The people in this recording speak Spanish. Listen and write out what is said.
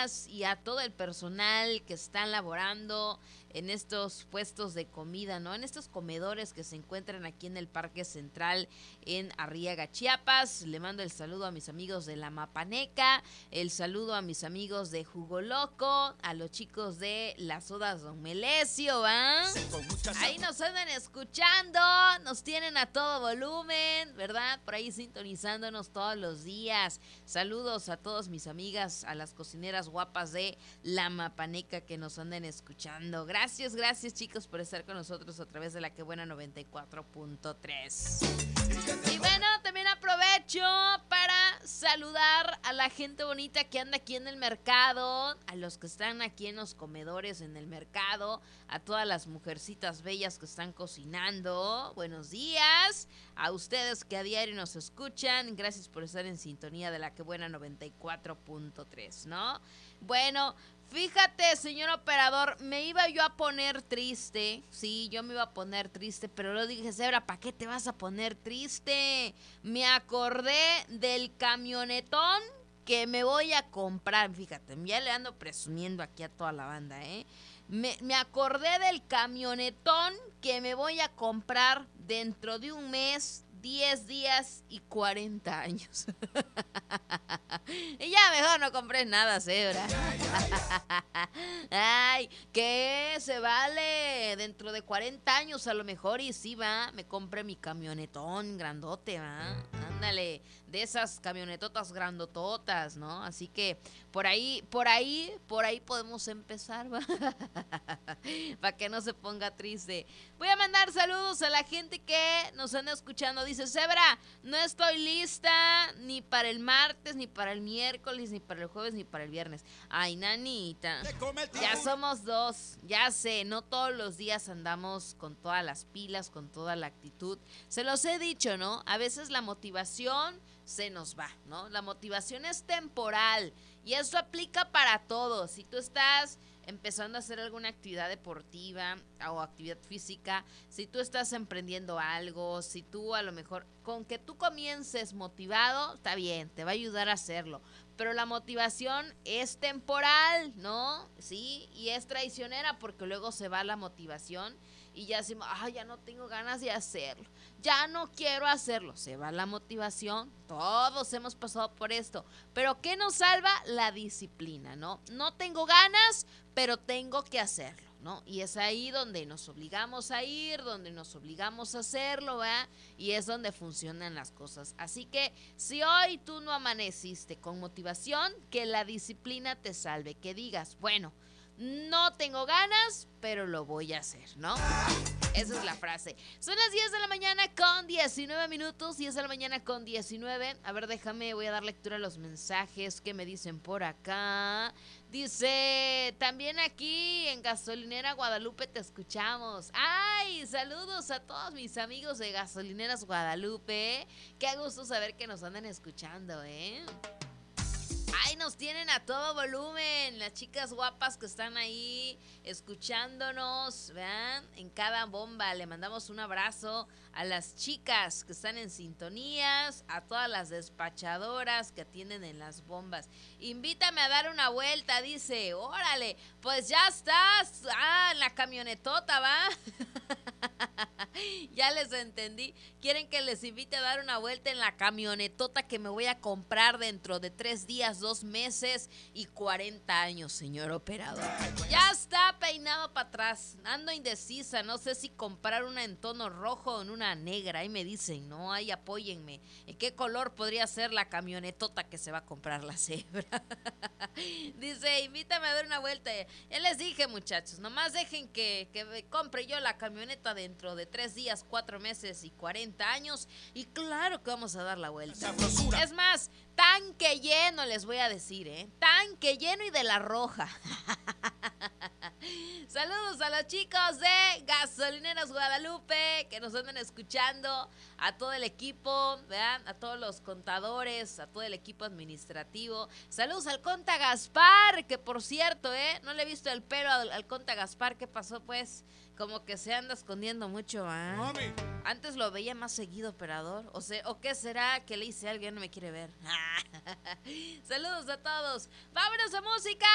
cocineras y a todo el personal que están laborando en estos puestos de comida, ¿no? En estos comedores que se encuentran aquí en el Parque Central en Arriaga, Chiapas. Le mando el saludo a mis amigos de La Mapaneca, el saludo a mis amigos de Jugo Loco, a los chicos de las sodas Don Melesio, ¿va? Ahí nos andan escuchando, nos tienen a todo volumen, ¿verdad? Por ahí sintonizándonos todos los días. Saludos a todas mis amigas, a las cocineras guapas de La Mapaneca que nos andan escuchando. Gracias, chicos por estar con nosotros a través de la Que Buena 94.3. Y bueno, también aprovecho para saludar a la gente bonita que anda aquí en el mercado, a los que están aquí en los comedores en el mercado, a todas las mujercitas bellas que están cocinando. Buenos días a ustedes que a diario nos escuchan. Gracias por estar en sintonía de la Que Buena 94.3, ¿no? Bueno, fíjate, señor operador, me iba yo a poner triste. Sí, yo me iba a poner triste, pero luego dije, Zebra, ¿para qué te vas a poner triste? Me acordé del camionetón que me voy a comprar. Fíjate, ya le ando presumiendo aquí a toda la banda, ¿eh? Me acordé del camionetón que me voy a comprar dentro de un mes, 10 días y 40 años. Y ya mejor no compré nada, Zebra. Ay, ¿qué? Se vale. Dentro de 40 años a lo mejor y sí va, me compré mi camionetón grandote, va. Ándale, de esas camionetotas grandototas, ¿no? Así que por ahí podemos empezar, ¿va? Para que no se ponga triste. Voy a mandar saludos a la gente que nos anda escuchando. Dice, Zebra, no estoy lista ni para el martes, ni para el miércoles, ni para el jueves, ni para el viernes. Ay, nanita, ya somos dos. Ya sé, no todos los días andamos con todas las pilas, con toda la actitud. Se los he dicho, ¿no? A veces la motivación se nos va, ¿no? La motivación es temporal y eso aplica para todos. Si tú estás empezando a hacer alguna actividad deportiva o actividad física, si tú estás emprendiendo algo, si tú a lo mejor con que tú comiences motivado, está bien, te va a ayudar a hacerlo, pero la motivación es temporal, ¿no? Sí, y es traicionera porque luego se va la motivación y ya decimos, ya no tengo ganas de hacerlo, ya no quiero hacerlo, se va la motivación, todos hemos pasado por esto, pero ¿qué nos salva? La disciplina, ¿no? No tengo ganas, pero tengo que hacerlo, ¿no? Y es ahí donde nos obligamos a ir, donde nos obligamos a hacerlo, ¿verdad? Y es donde funcionan las cosas. Así que si hoy tú no amaneciste con motivación, que la disciplina te salve, que digas, bueno, no tengo ganas, pero lo voy a hacer, ¿no? Esa es la frase. Son las 10 de la mañana con 19 minutos. 10 de la mañana con 19. A ver, voy a dar lectura a los mensajes que me dicen por acá. Dice, también aquí en Gasolinera Guadalupe te escuchamos. ¡Ay! Saludos a todos mis amigos de Gasolineras Guadalupe. Qué gusto saber que nos andan escuchando, ¿eh? Ay, nos tienen a todo volumen, las chicas guapas que están ahí escuchándonos, vean, en cada bomba. Le mandamos un abrazo a las chicas que están en sintonías, a todas las despachadoras que atienden en las bombas. Invítame a dar una vuelta, dice, órale, pues ya estás, en la camionetota, ¿va? Ya les entendí. Quieren que les invite a dar una vuelta en la camionetota que me voy a comprar dentro de 3 días, 2 meses y 40 años, señor operador. Ya está peinado para atrás. Ando indecisa. No sé si comprar una en tono rojo o en una negra. Ahí me dicen, no, ahí apóyenme. ¿En qué color podría ser la camionetota que se va a comprar la Zebra? Dice, invítame a dar una vuelta. Ya les dije, muchachos, nomás dejen que compre yo la camioneta dentro de 3 días, 4 meses y 40 años. Y claro que vamos a dar la vuelta. Es más, tanque lleno les voy a decir, tanque lleno y de la roja. Saludos a los chicos de Gasolineras Guadalupe que nos andan escuchando, a todo el equipo, ¿verdad? A todos los contadores, a todo el equipo administrativo. Saludos al Conta Gaspar, que por cierto, no le he visto el pelo al Conta Gaspar. ¿Qué pasó, pues? Como que se anda escondiendo mucho, Antes lo veía más seguido, operador. ¿O qué será que le hice a alguien? No me quiere ver. Saludos a todos. Vámonos a música.